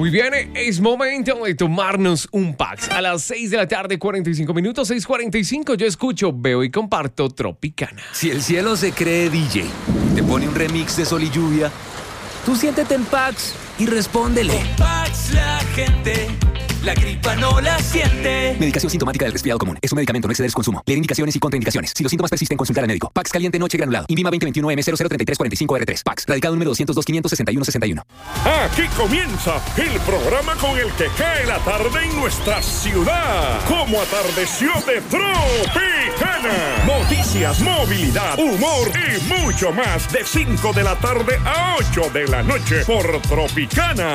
Muy bien, es momento de tomarnos un Pax. A las 6 de la tarde, 45 minutos, 6:45, yo escucho, veo y comparto Tropicana. Si el cielo se cree DJ, te pone un remix de Sol y Lluvia, tú siéntete en Pax y respóndele. Con Pax la gente, la gripa no la siente. Medicación sintomática del resfriado común. Es un medicamento, no exceder su consumo. Leer indicaciones y contraindicaciones. Si los síntomas persisten, consultar al médico. Pax caliente noche granulado. Invima 2021M003345R3. Pax. Radicado número 202-561-61. Aquí comienza el programa con el que cae la tarde en nuestra ciudad. Como atardeció de Tropicana. Noticias, movilidad, humor y mucho más. De 5 de la tarde a 8 de la noche por Tropicana.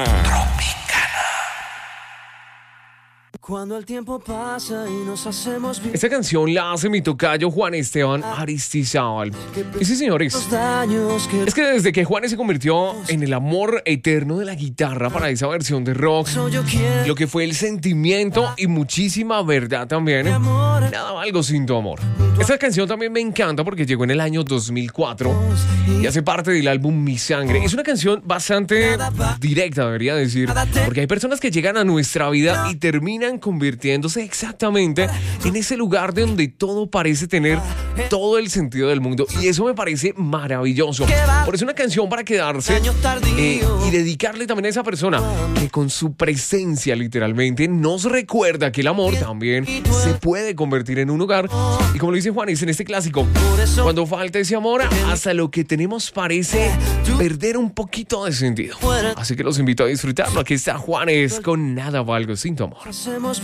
Cuando el tiempo pasa y nos hacemos bien. Esta canción la hace mi tocayo Juan Esteban Aristizábal. Y sí, señores, es que desde que Juanes se convirtió en el amor eterno de la guitarra para esa versión de rock, lo que fue el sentimiento y muchísima verdad también, nada algo sin tu amor. Esta canción también me encanta porque llegó en el año 2004 y hace parte del álbum Mi Sangre. Es una canción bastante directa, debería decir, porque hay personas que llegan a nuestra vida y terminan convirtiéndose exactamente en ese lugar de donde todo parece tener todo el sentido del mundo, y eso me parece maravilloso. Por eso una canción para quedarse y dedicarle también a esa persona que con su presencia literalmente nos recuerda que el amor también se puede convertir en un hogar, y como lo dice Juanes en este clásico, cuando falta ese amor, hasta lo que tenemos parece perder un poquito de sentido. Así que los invito a disfrutarlo. Aquí está Juanes con Nada Valgo Sin Tu Amor.